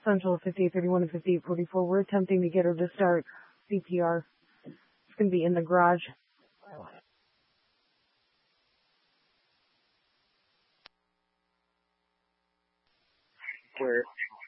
Central 5831 and 5844. We're attempting to get her to start CPR. It's going to be in the garage. Where